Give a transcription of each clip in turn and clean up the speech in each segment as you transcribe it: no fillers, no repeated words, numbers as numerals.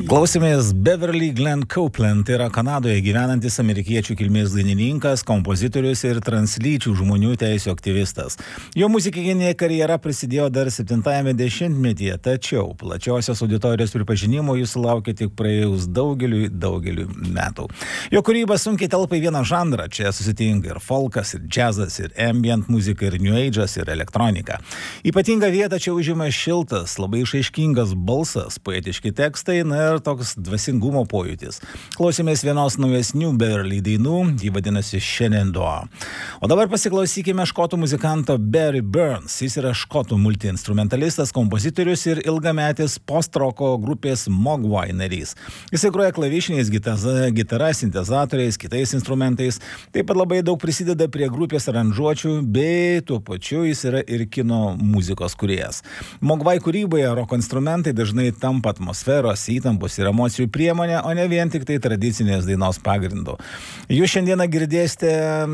Klausėmės Beverly Glenn Copeland, tai yra Kanadoje gyvenantis amerikiečių kilmės dainininkas, kompozitorius ir translyčių žmonių teisių aktyvistas. Jo muzikinė karjera prasidėjo dar 70-ame dešimtmetyje, tačiau plačiosios auditorijos pripažinimo jis sulaukė tik praėjus daugeliui metų. Jo kūryba sunkiai telpa į vieną žanrą, čia susitinka ir folkas, ir džiazas, ir ambient muzika, ir new age'as, ir elektronika. Ypatingą vietą čia užima šiltas, labai išaiškingas balsas, poetiški tekstai, ir toks dvasingumo pojūtis. Klausėmės vienos naujesnių Beverly dainų, jį vadinasi Shenandoah. O dabar pasiklausykime škotų muzikanto Barry Burns. Jis yra škotų multiinstrumentalistas, kompozitorius ir ilgametis post-roko grupės Mogwai narys. Jisai groja klavišiniais, gitara, sintezatoriais, kitais instrumentais. Taip pat labai daug prisideda prie grupės aranžuočių, bei tuo pačiu jis yra ir kino muzikos kūrėjas. Mogwai kūryboje roko instrumentai dažnai tampa atmosferos, įtampos ir emocijų priemonė, o ne vien tik tai tradicinės dainos pagrindu. Jūs šiandieną girdėsite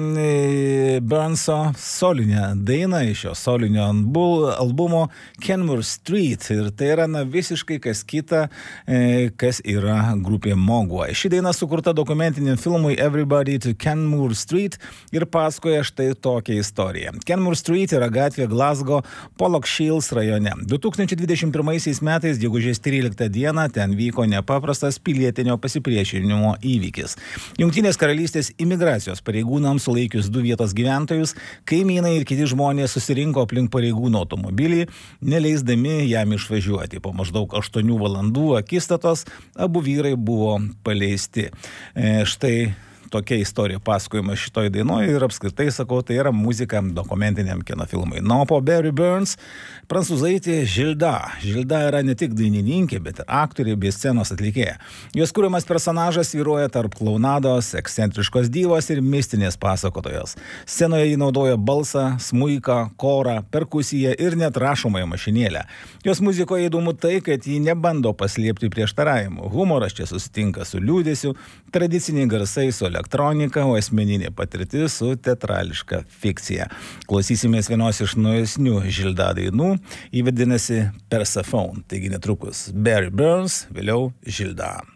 Burnso solinę dainą iš jo solinio albumo Kenmure Street, ir tai yra visiškai kas kita, kas yra grupė Mogwai. Ši daina sukurta dokumentiniam filmui Everybody to Kenmure Street ir pasakoja štai tokią istoriją. Kenmure Street yra gatvė Glasgow Pollock Shields rajone. 2021 metais, gegužės 13 dieną, ten vyko nepaprastas pilietinio pasipriešinimo įvykis. Jungtinės karalystės imigracijos pareigūnams sulaikius 2 vietos gyventojus, kaimynai ir kiti žmonės susirinko aplink pareigūno automobilį, neleisdami jam išvažiuoti. Po maždaug 8 valandų akistatos abu vyrai buvo paleisti. Štai tokia istorija pasakojama šitoj dainoje ir apskritai, sakau, tai yra muzika dokumentiniam kino filmui. Na, po Barry Burns, prancūzaitė Žilda. Žilda yra ne tik dainininkė, bet ir aktorė bei scenos atlikėja. Jos kuriamas personažas vyruoja tarp klaunados, ekscentriškos dyvos ir mistinės pasakotojos. Scenoje ji naudoja balsą, smuiką, korą, perkusiją ir net rašomąją mašinėlę. Jos muzikoje įdomu tai, kad ji nebando paslėpti prieštaravimų. Humoras čia susitinka su liūdesiu, tradiciniai garsai su elektronika, o asmeninė patirtis su teatrališka fikcija. Klausysimės vienos iš naujesnių Žilda dainų, jį vadinasi Persephone. Taigi netrukus Barry Burns, vėliau Žilda.